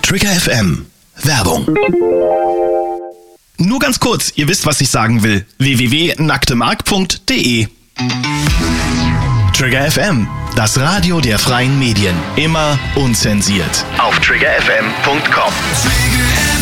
Trigger FM. Werbung. Nur ganz kurz, ihr wisst, was ich sagen will. www.nacktemark.de. Trigger FM, das Radio der freien Medien. Immer unzensiert. Auf triggerfm.com.